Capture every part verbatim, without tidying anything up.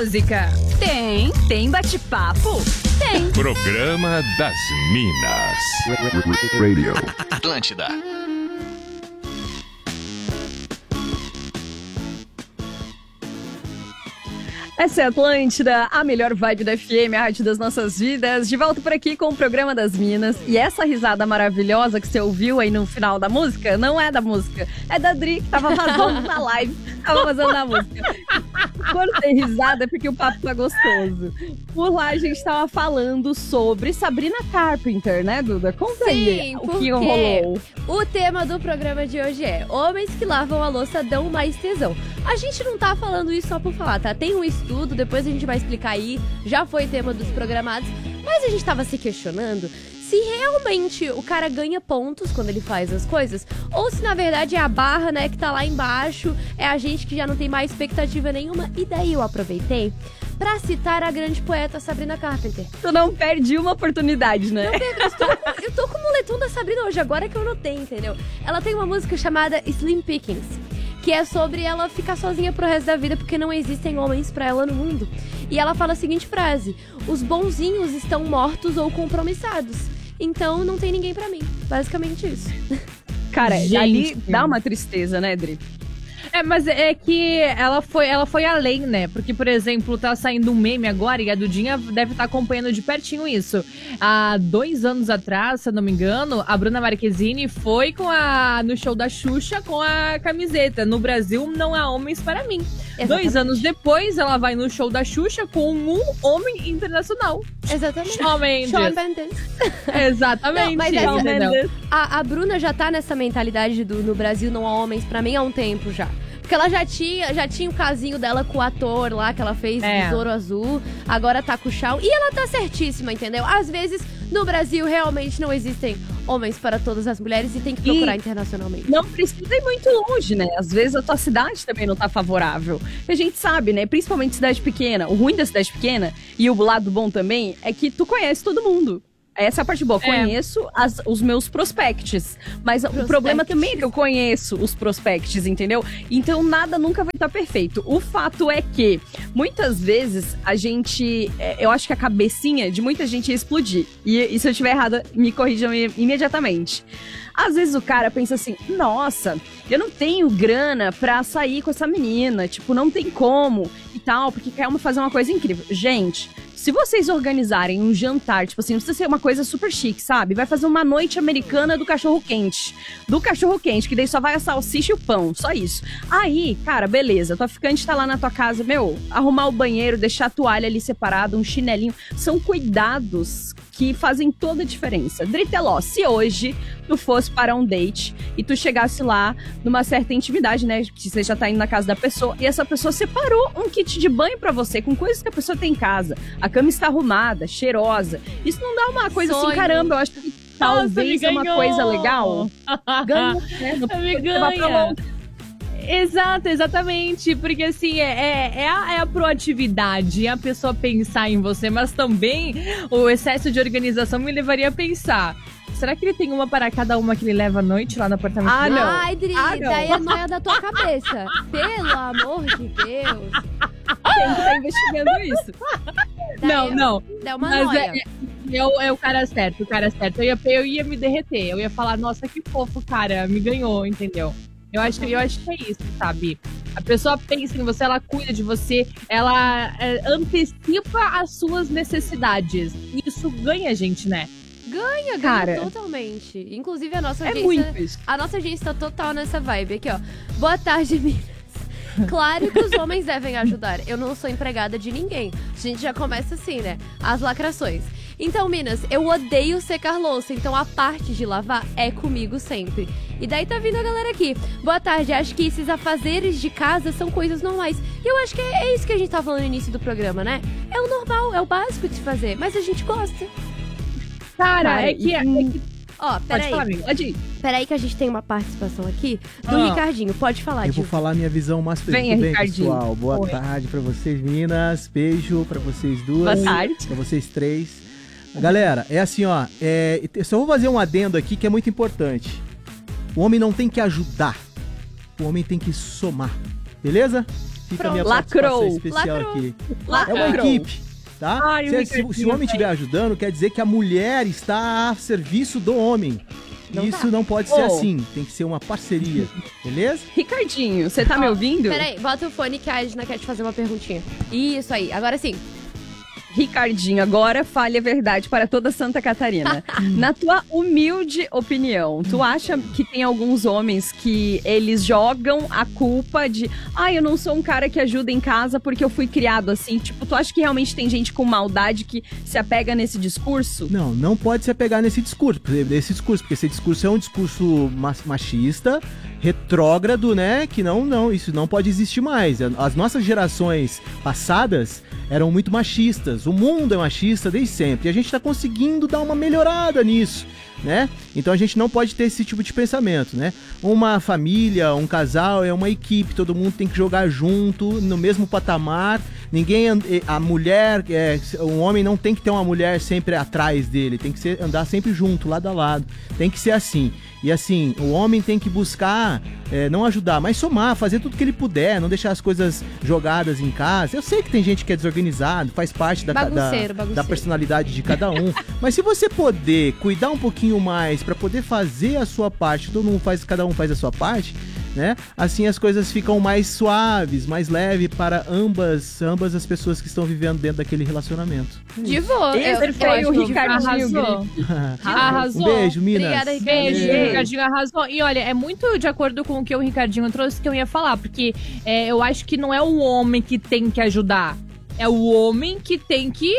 música? Tem. Tem bate-papo? Tem. Programa das Minas. Radio. Atlântida. Essa é a Atlântida, a melhor vibe da F M, a rádio das nossas vidas. De volta por aqui com o Programa das Minas. E essa risada maravilhosa que você ouviu aí no final da música, não é da música, é da Dri, que tava vazando na live, tava vazando na música. Quando tem risada é porque o papo tá gostoso. Por lá a gente tava falando sobre Sabrina Carpenter, né, Duda? Conta Sim, aí o porque que rolou. O tema do programa de hoje é: homens que lavam a louça dão mais tesão. A gente não tá falando isso só por falar, tá? Tem um estudo, depois a gente vai explicar aí, já foi tema dos programados, mas a gente tava se questionando se realmente o cara ganha pontos quando ele faz as coisas, ou se na verdade é a barra, né, que tá lá embaixo, é a gente que já não tem mais expectativa nenhuma. E daí eu aproveitei pra citar a grande poeta Sabrina Carpenter. Tu não perde uma oportunidade, né? Não perde, eu, tô, eu tô com o moletom da Sabrina hoje, agora que eu notei, entendeu? Ela tem uma música chamada Slim Pickings, que é sobre ela ficar sozinha pro resto da vida porque não existem homens pra ela no mundo. E ela fala a seguinte frase: os bonzinhos estão mortos ou compromissados, então não tem ninguém pra mim. Basicamente isso. Cara, Gente, ali dá uma tristeza, né, Dri? É, mas é que ela foi, ela foi além, né? Porque, por exemplo, tá saindo um meme agora e a Dudinha deve estar acompanhando de pertinho isso. Há dois anos atrás, se eu não me engano, a Bruna Marquezine foi com a, no show da Xuxa com a camiseta: no Brasil não há homens para mim. Exatamente. Dois anos depois, ela vai no show da Xuxa com um homem internacional. Exatamente. Shawn Mendes. Shawn Mendes. Exatamente. Não, mas essa, Mendes. A, a Bruna já tá nessa mentalidade do no Brasil não há homens pra mim há um tempo já. Porque ela já tinha, já tinha o casinho dela com o ator lá que ela fez, é. Besouro Azul, agora tá com o Shawn. E ela tá certíssima, entendeu? Às vezes, no Brasil, realmente não existem homens para todas as mulheres e tem que procurar e internacionalmente. Não precisa ir muito longe, né? Às vezes a tua cidade também não tá favorável. A gente sabe, né? Principalmente cidade pequena. O ruim da cidade pequena, e o lado bom também, é que tu conhece todo mundo. Essa é a parte boa. É. Conheço as, os meus prospects. Mas Prospect. O problema também é que eu conheço os prospects, entendeu? Então nada nunca vai estar perfeito. O fato é que, muitas vezes, a gente... Eu acho que a cabecinha de muita gente ia explodir. E, e se eu estiver errada, me corrijam imediatamente. Às vezes o cara pensa assim: nossa, eu não tenho grana pra sair com essa menina. Tipo, não tem como e tal, porque quer uma fazer uma coisa incrível. Gente, se vocês organizarem um jantar, tipo assim, não precisa ser uma coisa super chique, sabe? Vai fazer uma noite americana do cachorro-quente. Do cachorro-quente, que daí só vai a salsicha e o pão, só isso. Aí, cara, beleza, tua ficante tá lá na tua casa, meu, arrumar o banheiro, deixar a toalha ali separada, um chinelinho. São cuidados que fazem toda a diferença. Driteló, se hoje tu fosse para um date e tu chegasse lá numa certa intimidade, né, que você já tá indo na casa da pessoa, e essa pessoa separou um kit de banho pra você, com coisas que a pessoa tem em casa. A cama está arrumada, cheirosa. Isso não dá uma coisa Sonho. assim, caramba, eu acho que talvez é uma coisa legal. Ganha, né? Não Me ganha. Exato, exatamente, porque assim, é, é, é, a, é a proatividade, é a pessoa pensar em você, mas também o excesso de organização me levaria a pensar: será que ele tem uma para cada uma que ele leva à noite lá no apartamento? Ah, não. Ai, Dri, Ah, não. daí é noia da tua cabeça. Pelo amor de Deus. Quem que tá investigando isso? Daí Não, é- não. É uma Mas noia. é, é, o- é o cara certo, o cara certo. Eu ia, eu ia me derreter, eu ia falar: nossa, que fofo, cara, me ganhou, entendeu? Eu acho, eu acho que é isso, sabe? A pessoa pensa em você, ela cuida de você, ela é, antecipa as suas necessidades. Isso ganha a gente, né? Ganha, ganha Cara. totalmente. Inclusive, a nossa É audiência... muito isso. A nossa audiência tá total nessa vibe aqui, ó. Boa tarde, Minas. Claro que os homens devem ajudar. Eu não sou empregada de ninguém. A gente já começa assim, né? As lacrações. Então, Minas, eu odeio secar louça, então a parte de lavar é comigo sempre. E daí tá vindo a galera aqui. Boa tarde, acho que esses afazeres de casa são coisas normais. E eu acho que é, é isso que a gente tá falando no início do programa, né? É o normal, é o básico de se fazer, mas a gente gosta. Cara, Cara, é que... É e- que Ó, pode peraí. falar, amigo. Pode ir. Peraí que a gente tem uma participação aqui do Ah. Ricardinho. Pode falar, Eu tio. vou falar minha visão masculina. Venha, Tudo bem, Ricardinho. pessoal? Boa Oi. tarde pra vocês, meninas. Beijo pra vocês duas. Boa tarde. Pra vocês três. Galera, é assim, ó. É, eu só vou fazer um adendo aqui que é muito importante. O homem não tem que ajudar. O homem tem que somar. Beleza? Fica a minha Pronto. participação Lacrou. especial Lacrou. aqui. Lacrou. É uma equipe, tá? Ai, o se, se- se o Ricardinho, homem estiver ajudando, quer dizer que a mulher está a serviço do homem. Não Isso tá. não pode ser Oh. assim, tem que ser uma parceria, beleza? Ricardinho, você tá me ouvindo? Peraí, bota o fone que a Edna quer te fazer uma perguntinha. Isso aí, agora sim. Ricardinho, agora fale a verdade para toda Santa Catarina. Na tua humilde opinião, tu acha que tem alguns homens que eles jogam a culpa de ah, eu não sou um cara que ajuda em casa porque eu fui criado assim? Tipo, tu acha que realmente tem gente com maldade que se apega nesse discurso? Não, não pode se apegar nesse discurso, nesse discurso, porque esse discurso é um discurso ma- machista, retrógrado, né? Que não, não, isso não pode existir mais. As nossas gerações passadas eram muito machistas. O mundo é machista desde sempre. E a gente tá conseguindo dar uma melhorada nisso, né? Então a gente não pode ter esse tipo de pensamento, né? Uma família, um casal é uma equipe, todo mundo tem que jogar junto, no mesmo patamar. Ninguém, a mulher, é, um homem não tem que ter uma mulher sempre atrás dele, tem que ser, andar sempre junto, lado a lado. Tem que ser assim. E assim, o homem tem que buscar, é, não ajudar, mas somar, fazer tudo que ele puder, não deixar as coisas jogadas em casa. Eu sei que tem gente que é desorganizado, faz parte da, Bagunceiro, da, bagunceiro. da personalidade de cada um. Mas se você poder cuidar um pouquinho mais pra poder fazer a sua parte, todo mundo faz, cada um faz a sua parte, né? Assim as coisas ficam mais suaves, mais leves para ambas, ambas as pessoas que estão vivendo dentro daquele relacionamento. De boa. Esse foi o Ricardinho. Arrasou. Um Arrasou. beijo, Minas. Obrigada, Ricardinho. Beijo, Beijo. o Ricardinho arrasou. E olha, é muito de acordo com o que o Ricardinho trouxe que eu ia falar, porque é, eu acho que não é o homem que tem que ajudar, é o homem que tem que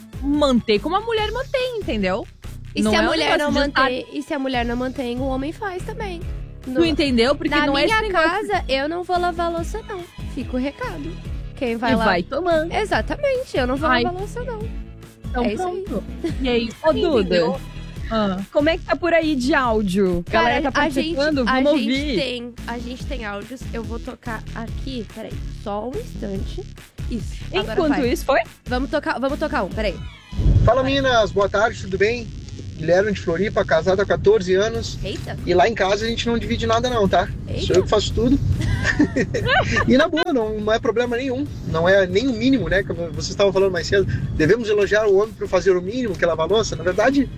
manter como a mulher mantém, entendeu? E Não se a é um mulher negócio não de estar- mantém, e se a mulher não mantém, o homem faz também. Tu No- entendeu? Porque Na não é minha esse negócio- casa, eu não vou lavar louça, não. Fica o recado. Quem vai E lá... vai tomando. Exatamente, eu não vou Ai. lavar louça, não. Então É isso aí. pronto. E é isso Ô, aí, Duda, entendeu? Ah. como é que tá por aí de áudio? Galera tá Cara, a gente, participando? a Vamos gente ouvir. tem, a gente tem áudios. Eu vou tocar aqui, peraí, só um instante. Isso. agora Enquanto vai. isso, foi? Vamos tocar, vamos tocar um, peraí. Fala meninas, boa tarde, tudo bem? Guilherme de Floripa, casado há quatorze anos. Eita. E lá em casa a gente não divide nada não, tá? Eita. Sou eu que faço tudo. E na boa, não, não é problema nenhum. Não é nem o mínimo, né? Como vocês estavam falando mais cedo. Devemos elogiar o homem por fazer o mínimo, que é lavar louça. Na verdade,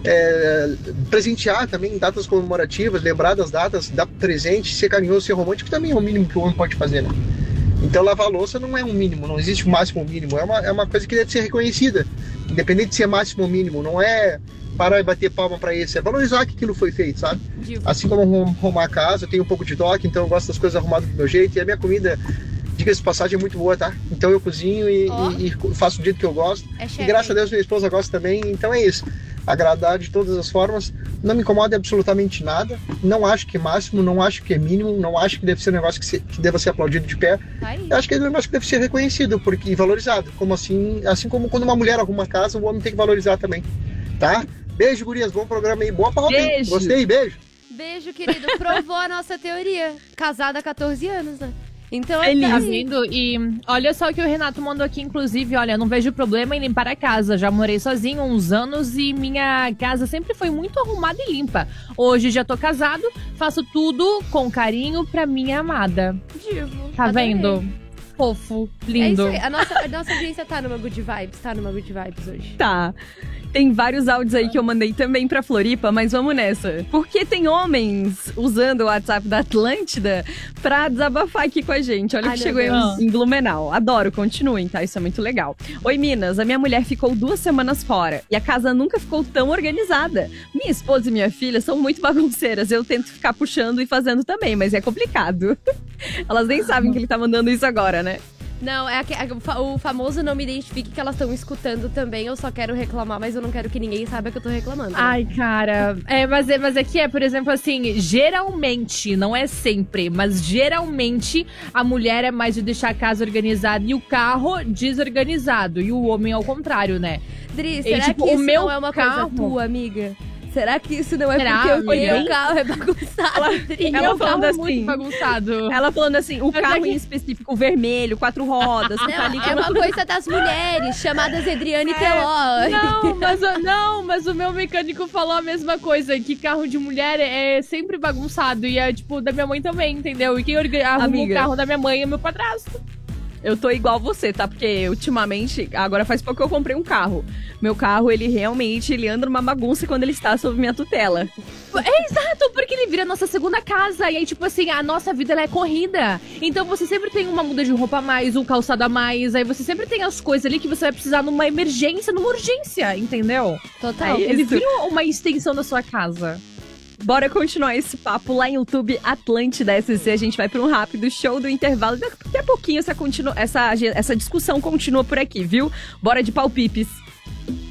é, presentear também em datas comemorativas, lembrar das datas, dar presente, ser carinhoso, ser romântico, também é o mínimo que o homem pode fazer, né? Então lavar louça não é um mínimo, não existe um máximo ou mínimo. É uma, é uma coisa que deve ser reconhecida. Independente de ser máximo ou mínimo. Não é parar e bater palma pra isso, é valorizar que aquilo foi feito, sabe? Diva. Assim como arrumar a casa, eu tenho um pouco de toque, então eu gosto das coisas arrumadas do meu jeito. E a minha comida, diga-se de passagem, é muito boa, tá? Então eu cozinho e, Ó. e- e faço do jeito que eu gosto. É E chefe. graças a Deus minha esposa gosta também, então é isso. Agradar de todas as formas. Não me incomoda absolutamente nada. Não acho que é máximo, não acho que é mínimo, não acho que deve ser um negócio que, se- que deva ser aplaudido de pé. Tá aí. Eu acho que é um negócio que deve ser reconhecido porque, e valorizado. Como assim, assim como quando uma mulher arruma a casa, o homem tem que valorizar também. Tá? Beijo, gurias. Bom programa aí. Boa pauta, hein? Beijo. Gostei, beijo. Beijo, querido. Provou a nossa teoria. Casada há quatorze anos, né? Então é Feliz. Tá aí. vendo? E olha só o que o Renato mandou aqui, inclusive, olha, não vejo problema em limpar a casa. Já morei sozinho uns anos e minha casa sempre foi muito arrumada e limpa. Hoje já tô casado, faço tudo com carinho pra minha amada. Divo. Tá Adorei. vendo? Fofo, É lindo. isso aí. A nossa, a nossa audiência tá numa good vibes, tá numa good vibes hoje. Tá. Tem vários áudios aí que eu mandei também pra Floripa, mas vamos nessa. Porque tem homens usando o WhatsApp da Atlântida pra desabafar aqui com a gente. Olha o Ai, que meu chegou Deus. em, em Blumenau. Adoro, continuem, tá? Isso é muito legal. Oi, Minas. A minha mulher ficou duas semanas fora e a casa nunca ficou tão organizada. Minha esposa e minha filha são muito bagunceiras. Eu tento ficar puxando e fazendo também, mas é complicado. Elas nem sabem que ele tá mandando isso agora, né? Não, é aque- é o fa- o famoso não me identifique que elas estão escutando também. Eu só quero reclamar, mas eu não quero que ninguém saiba que eu tô reclamando. né? Ai, cara. É, mas é, mas é que é, por exemplo, assim, geralmente, não é sempre, mas geralmente a mulher é mais de deixar a casa organizada e o carro desorganizado. E o homem ao contrário, né? Dri, E, será tipo, que o isso meu não é uma carro- coisa tua, amiga? Será que isso não é Será, porque o amiga? meu carro é bagunçado, Dri? Ela Meu falando carro é assim. muito bagunçado. Ela falando assim, o Mas carro é que- em específico, vermelho, quatro rodas, que tá ali Não, que é uma coisa das mulheres, chamadas Adriane É, Teló. Não, mas, o- não, mas o meu mecânico falou a mesma coisa, que carro de mulher é sempre bagunçado. E é, tipo, da minha mãe também, entendeu? E quem orga- arruma Amiga. o carro da minha mãe é meu padrasto. Eu tô igual você, tá? Porque ultimamente, agora faz pouco que eu comprei um carro. Meu carro, ele realmente, ele anda numa bagunça quando ele está sob minha tutela. É exato, porque ele vira a nossa segunda casa. E aí, tipo assim, a nossa vida ela é corrida. Então você sempre tem uma muda de roupa a mais, um calçado a mais. Aí você sempre tem as coisas ali que você vai precisar numa emergência, numa urgência, entendeu? Total. É Ele isso. vira uma extensão da sua casa. Bora continuar esse papo lá em YouTube, Atlântida S C. A gente vai para um rápido show do intervalo. Daqui a pouquinho essa, continua, essa, essa discussão continua por aqui, viu? Bora de palpipes.